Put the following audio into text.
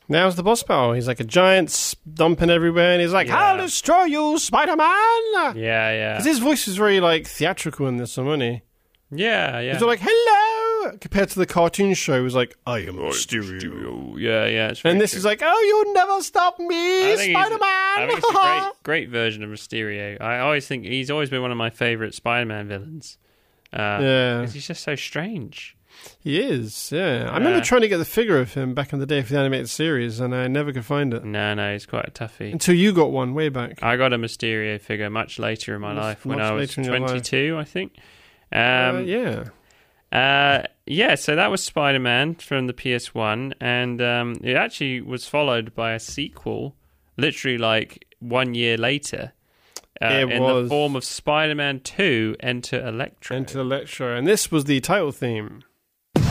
Now's the boss battle. He's like a giant stomping everywhere, and he's like, "I'll destroy you, Spider-Man!" Yeah. Because his voice is very, like, theatrical in this one, wasn't he? Yeah. He's all like, "Hello!" Compared to the cartoon show, it was like, "I am Mysterio." Yeah. And this is like, "Oh, you'll never stop me, Spider-Man!" I think it's a great version of Mysterio. I always think he's always been one of my favourite Spider-Man villains. Because he's just so strange. He is, yeah. I remember trying to get the figure of him back in the day for the animated series, and I never could find it. No, he's quite a toughie. Until you got one way back. I got a Mysterio figure much later in my life, when I was 22, I think. So that was Spider-Man from the PS1, and it actually was followed by a sequel, literally like 1 year later. The form of Spider-Man 2 Enter Electro. And this was the title theme.